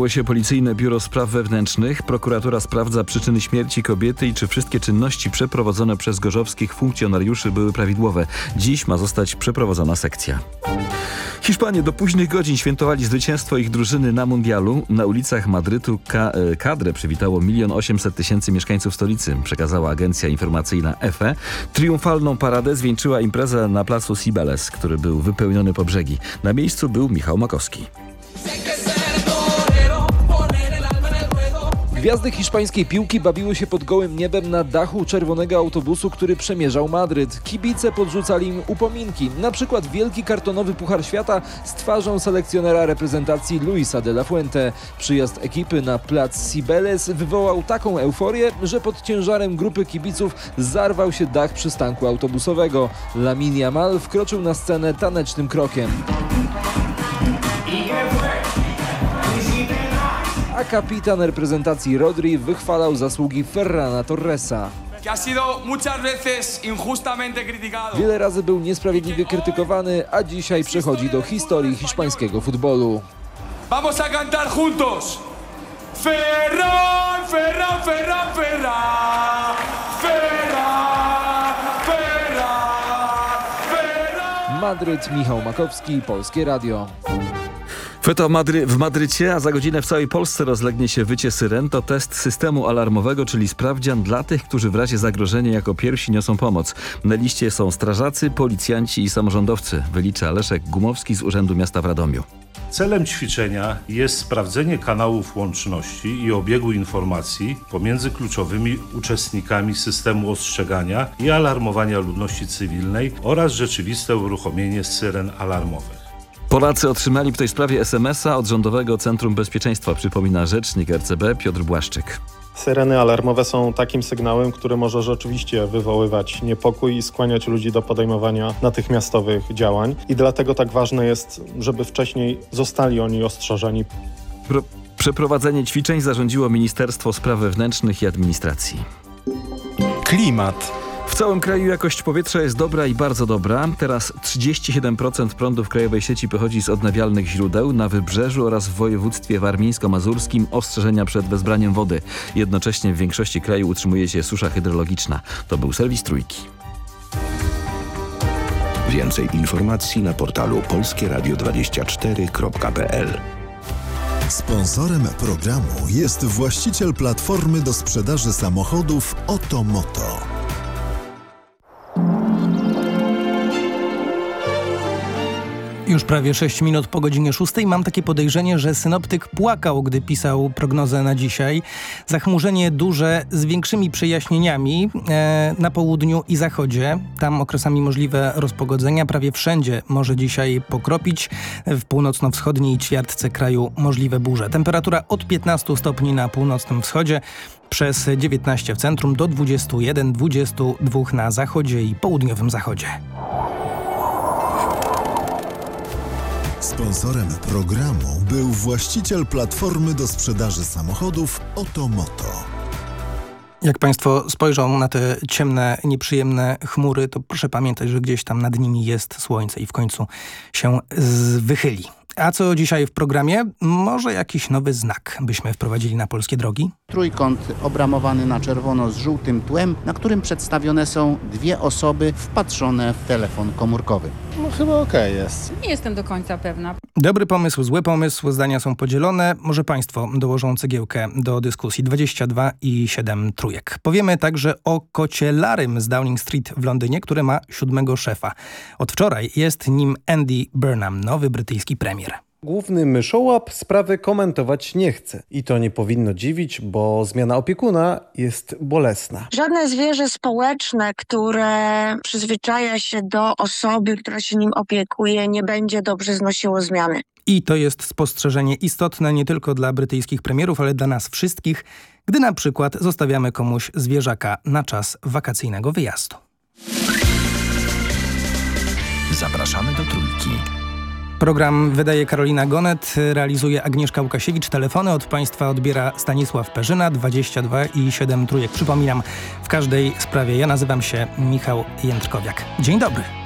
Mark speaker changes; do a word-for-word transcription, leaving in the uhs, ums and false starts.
Speaker 1: Odwołało się Policyjne Biuro Spraw Wewnętrznych. Prokuratura sprawdza przyczyny śmierci kobiety i czy wszystkie czynności przeprowadzone przez gorzowskich funkcjonariuszy były prawidłowe. Dziś ma zostać przeprowadzona sekcja. Hiszpanie do późnych godzin świętowali zwycięstwo ich drużyny na mundialu. Na ulicach Madrytu ka- kadrę przywitało milion osiemset tysięcy mieszkańców stolicy, przekazała agencja informacyjna E F E. Triumfalną paradę zwieńczyła impreza na placu Cibeles, który był wypełniony po brzegi. Na miejscu był Michał Makowski.
Speaker 2: Gwiazdy hiszpańskiej piłki bawiły się pod gołym niebem na dachu czerwonego autobusu, który przemierzał Madryt. Kibice podrzucali im upominki, na przykład wielki kartonowy Puchar Świata z twarzą selekcjonera reprezentacji Luisa de la Fuente. Przyjazd ekipy na plac Cibeles wywołał taką euforię, że pod ciężarem grupy kibiców zarwał się dach przystanku autobusowego. Lamine Yamal wkroczył na scenę tanecznym krokiem. A kapitan reprezentacji Rodri wychwalał zasługi Ferrana Torresa. Wiele razy był niesprawiedliwie krytykowany, a dzisiaj przechodzi do historii hiszpańskiego futbolu.
Speaker 3: Vamos a cantar juntos. Ferran, Ferran, Ferran, Ferran. Ferran, Ferran, Ferran.
Speaker 2: Madryt, Michał Makowski, Polskie Radio.
Speaker 1: Feta Madry- w Madrycie, a za godzinę w całej Polsce rozlegnie się wycie syren. To test systemu alarmowego, czyli sprawdzian dla tych, którzy w razie zagrożenia jako pierwsi niosą pomoc. Na liście są strażacy, policjanci i samorządowcy, wylicza Leszek Gumowski z Urzędu Miasta w Radomiu.
Speaker 4: Celem ćwiczenia jest sprawdzenie kanałów łączności i obiegu informacji pomiędzy kluczowymi uczestnikami systemu ostrzegania i alarmowania ludności cywilnej oraz rzeczywiste uruchomienie syren alarmowych.
Speaker 1: Polacy otrzymali w tej sprawie es em es a od Rządowego Centrum Bezpieczeństwa, przypomina rzecznik er ce be Piotr Błaszczyk.
Speaker 5: Syreny alarmowe są takim sygnałem, który może rzeczywiście wywoływać niepokój i skłaniać ludzi do podejmowania natychmiastowych działań. I dlatego tak ważne jest, żeby wcześniej zostali oni ostrzeżeni.
Speaker 1: Pro- przeprowadzenie ćwiczeń zarządziło Ministerstwo Spraw Wewnętrznych i Administracji.
Speaker 6: Klimat.
Speaker 1: W całym kraju jakość powietrza jest dobra i bardzo dobra. Teraz trzydzieści siedem procent prądu w krajowej sieci pochodzi z odnawialnych źródeł. Na Wybrzeżu oraz w województwie warmińsko-mazurskim ostrzeżenia przed wezbraniem wody. Jednocześnie w większości kraju utrzymuje się susza hydrologiczna. To był serwis Trójki.
Speaker 7: Więcej informacji na portalu polskie radio dwadzieścia cztery kropka p l.
Speaker 8: Sponsorem programu jest właściciel platformy do sprzedaży samochodów Otomoto.
Speaker 6: Już prawie sześć minut po godzinie szóstej. Mam takie podejrzenie, że synoptyk płakał, gdy pisał prognozę na dzisiaj. Zachmurzenie duże z większymi przejaśnieniami e, na południu i zachodzie. Tam okresami możliwe rozpogodzenia. Prawie wszędzie może dzisiaj pokropić. W północno-wschodniej ćwiartce kraju możliwe burze. Temperatura od piętnastu stopni na północnym wschodzie, przez dziewiętnaście w centrum, do dwudziestu jeden dwudziestu dwóch na zachodzie i południowym zachodzie.
Speaker 8: Sponsorem programu był właściciel platformy do sprzedaży samochodów Otomoto.
Speaker 6: Jak Państwo spojrzą na te ciemne, nieprzyjemne chmury, to proszę pamiętać, że gdzieś tam nad nimi jest słońce i w końcu się wychyli. A co dzisiaj w programie? Może jakiś nowy znak byśmy wprowadzili na polskie drogi?
Speaker 9: Trójkąt obramowany na czerwono z żółtym tłem, na którym przedstawione są dwie osoby wpatrzone w telefon komórkowy.
Speaker 10: No chyba okej jest.
Speaker 11: Nie jestem do końca pewna.
Speaker 6: Dobry pomysł, zły pomysł, zdania są podzielone. Może Państwo dołożą cegiełkę do dyskusji. dwadzieścia dwa i siedem trójek. Powiemy także o kocie Larrym z Downing Street w Londynie, który ma siódmego szefa. Od wczoraj jest nim Andy Burnham, nowy brytyjski premier.
Speaker 10: Główny myszołap sprawy komentować nie chce. I to nie powinno dziwić, bo zmiana opiekuna jest bolesna.
Speaker 12: Żadne zwierzę społeczne, które przyzwyczaja się do osoby, która się nim opiekuje, nie będzie dobrze znosiło zmiany.
Speaker 6: I to jest spostrzeżenie istotne nie tylko dla brytyjskich premierów, ale dla nas wszystkich, gdy na przykład zostawiamy komuś zwierzaka na czas wakacyjnego wyjazdu.
Speaker 7: Zapraszamy do Trójki.
Speaker 6: Program wydaje Karolina Gonet, realizuje Agnieszka Łukasiewicz. Telefony od Państwa odbiera Stanisław Perzyna, dwadzieścia dwa i siedem trójek. Przypominam, w każdej sprawie. Ja nazywam się Michał Jędrkowiak. Dzień dobry.